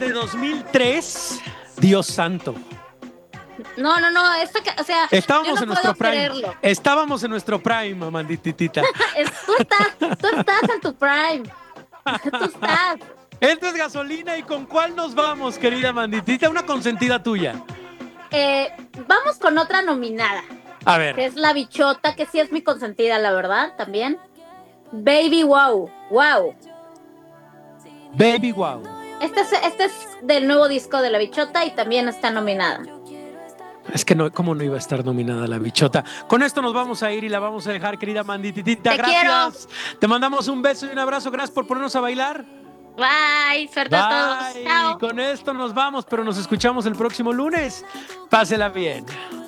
de 2003, Dios santo. No, o sea, Estábamos yo en no nuestro puedo prime. creerlo. Estábamos en nuestro prime, Amandititita. Tú estás en tu prime. Tú estás. Esto es Gasolina, ¿y con cuál nos vamos, querida Amanditita? Una consentida tuya. Vamos con otra nominada, A ver. que es La Bichota, que sí es mi consentida, la verdad, también. Baby Wow, wow. Baby Wow. Este es del nuevo disco de La Bichota y también está nominada. Es que no, ¿cómo no iba a estar nominada La Bichota? Con esto nos vamos a ir y la vamos a dejar, querida Mandititita. Te Gracias. Te mandamos un beso y un abrazo. Gracias por ponernos a bailar. Bye, suerte a todos. Bye. Chao. Con esto nos vamos, pero nos escuchamos el próximo lunes. Pásela bien.